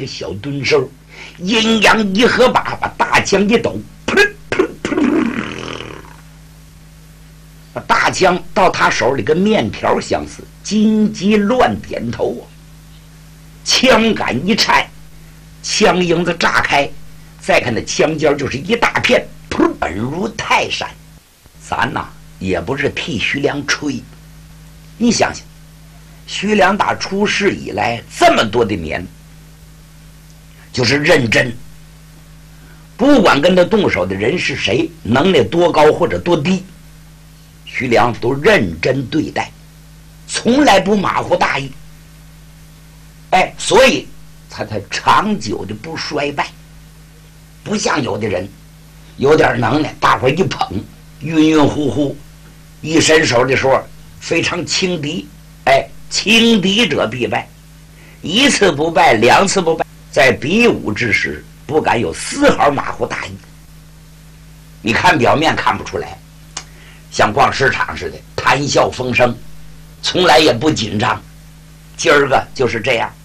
个小蹲手，阴阳一合把大枪一抖，把大枪到他手里跟面条相似，金鸡乱点头啊！枪杆一颤，枪缨子炸开，再看那枪尖就是一大片，稳如泰山。咱呐也不是替徐良吹，你想想，徐良打出世以来这么多的年，就是认真，不管跟他动手的人是谁，能耐多高或者多低，徐良都认真对待，从来不马虎大意。所以他才长久的不衰败，不像有的人有点能耐，大伙一捧，晕晕乎乎，一伸手的时候非常轻敌。轻敌者必败，一次不败，两次不败，在比武之时不敢有丝毫马虎大意。你看表面看不出来，像逛市场似的谈笑风生，从来也不紧张。今儿个就是这样。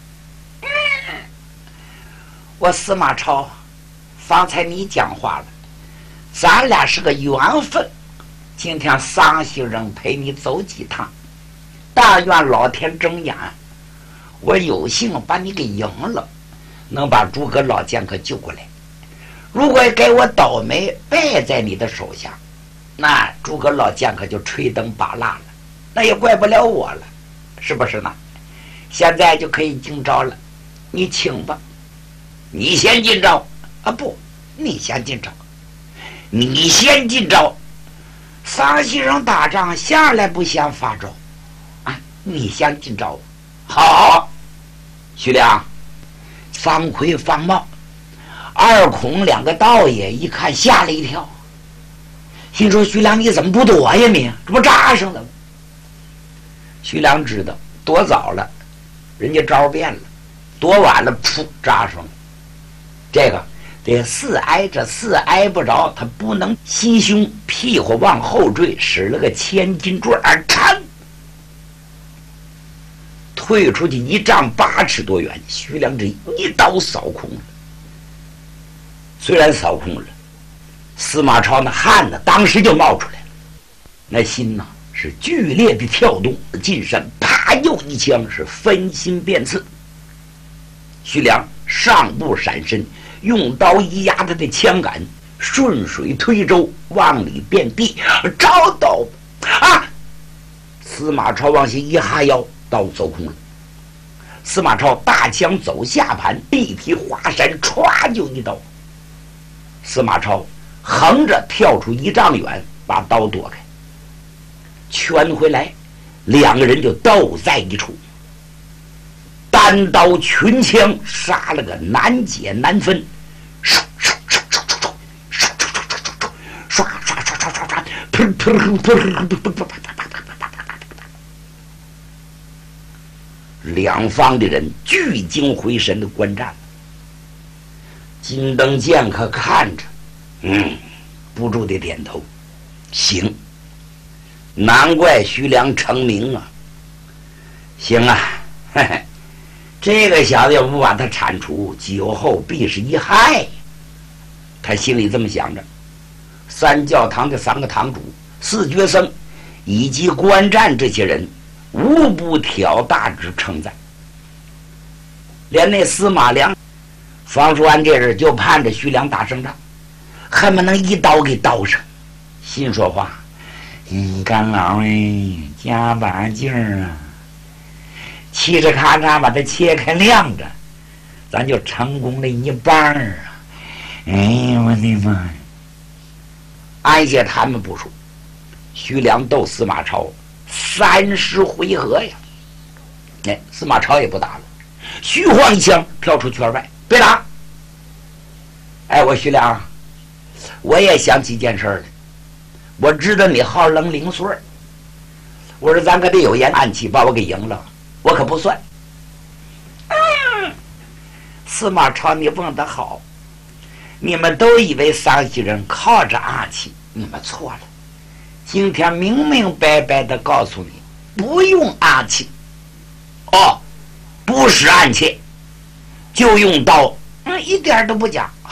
我司马超，方才你讲话了，咱俩是个缘分，今天桑西人陪你走几趟，但愿老天睁眼，我有幸把你给赢了，能把诸葛老剑客救过来。如果给我倒霉败在你的手下，那诸葛老剑客就吹灯拔蜡了，那也怪不了我了，是不是呢？现在就可以进招了，你请吧。你先进招啊？不，你先进招，你先进招。桑西人打仗下来不先发招啊？你先进招。好，徐良、方奎、方茂、二孔两个道爷一看吓了一跳，心说徐良你怎么不躲呀？你这不扎上了吗？徐良知道躲早了，人家招变了；躲晚了，噗，扎上了。这个得四挨着，四挨不着，他不能心胸屁股往后坠，使了个千斤坠儿，看退出去1丈8尺多远，徐良这一刀扫空了。虽然扫空了，司马超那汗呢当时就冒出来了，那心呢是剧烈的跳动，近身啪又一枪，是分心变刺。徐良上步闪身，用刀一压他的枪杆，顺水推舟往里遍地，找到啊！司马超往下一哈腰，刀走空了。司马超大枪走下盘，地劈华山，歘就一刀。司马超横着跳出1丈远，把刀躲开，圈回来，两个人就斗在一处。单刀群枪，杀了个难解难分，唰唰唰唰唰唰唰唰唰唰唰唰，噗噗噗噗噗噗噗，两方的人聚精会神的观战。金灯剑客看着，不住的点头，行，难怪徐良成名啊，行啊，嘿嘿。这个小子要不把他铲除，酒后必是一害。他心里这么想着。三教堂的3个堂主、4绝僧以及观战这些人，无不挑大之称赞。连那司马良、方叔安这人就盼着徐良打胜仗，恨不能一刀给刀上。心说话，干老加把劲儿啊！嘁哧咔嚓把它切开晾着，咱就成功了一半啊！哎呀，我的妈呀！按下他们不说，徐良斗司马超30回合呀！司马超也不打了，虚晃一枪飘出圈外，别打！我徐良，我也想起件事来，我知道你好冷0岁，我说咱可得有言暗器把我给赢了。我可不算。司马超，你问得好，你们都以为桑西人靠着暗器，你们错了。今天明明白白的告诉你，不用暗器。不是暗器， 就用刀，一点都不假。